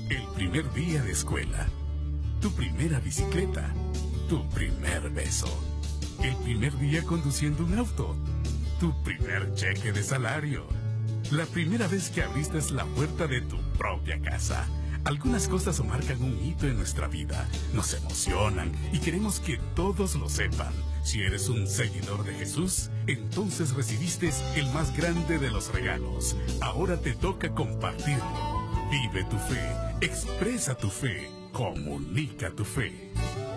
El primer día de escuela. Tu primera bicicleta. Tu primer beso. El primer día conduciendo un auto. Tu primer cheque de salario. La primera vez que abriste la puerta de tu propia casa. Algunas cosas marcan un hito en nuestra vida, nos emocionan y queremos que todos lo sepan. Si eres un seguidor de Jesús, entonces recibiste el más grande de los regalos. Ahora te toca compartirlo. Vive tu fe, expresa tu fe, comunica tu fe.